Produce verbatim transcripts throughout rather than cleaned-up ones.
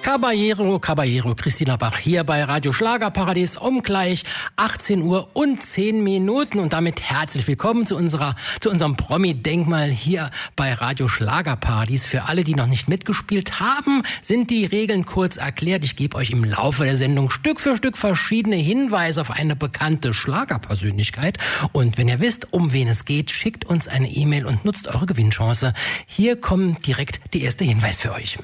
Caballero, Caballero, Christina Bach hier bei Radio Schlagerparadies um gleich achtzehn Uhr und zehn Minuten und damit herzlich willkommen zu unserer, zu unserem Promi-Denkmal hier bei Radio Schlagerparadies. Für alle, die noch nicht mitgespielt haben, sind die Regeln kurz erklärt. Ich gebe euch im Laufe der Sendung Stück für Stück verschiedene Hinweise auf eine bekannte Schlagerpersönlichkeit. Und wenn ihr wisst, um wen es geht, schickt uns eine E-Mail und nutzt eure Gewinnchance. Hier kommt direkt der erste Hinweis für euch.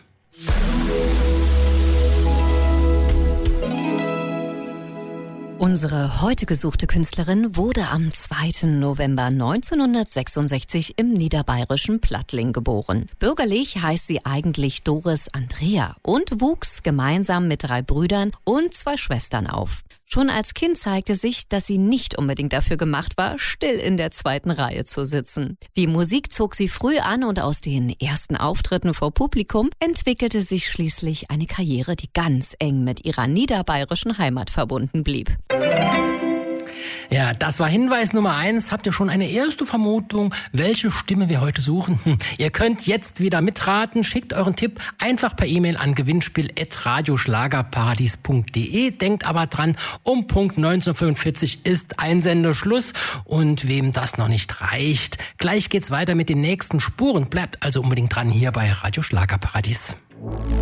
Unsere heute gesuchte Künstlerin wurde am zweiten November neunzehnhundertsechsundsechzig im niederbayerischen Plattling geboren. Bürgerlich heißt sie eigentlich Doris Andrea und wuchs gemeinsam mit drei Brüdern und zwei Schwestern auf. Schon als Kind zeigte sich, dass sie nicht unbedingt dafür gemacht war, still in der zweiten Reihe zu sitzen. Die Musik zog sie früh an und aus den ersten Auftritten vor Publikum entwickelte sich schließlich eine Karriere, die ganz eng mit ihrer niederbayerischen Heimat verbunden blieb. Ja, das war Hinweis Nummer eins. Habt ihr schon eine erste Vermutung, welche Stimme wir heute suchen? Hm. Ihr könnt jetzt wieder mitraten. Schickt euren Tipp einfach per E-Mail an gewinnspiel at radioschlagerparadies punkt de. Denkt aber dran, um Punkt neunzehn Uhr fünfundvierzig ist Einsendeschluss. Und wem das noch nicht reicht, gleich geht's weiter mit den nächsten Spuren. Bleibt also unbedingt dran hier bei Radio Schlagerparadies.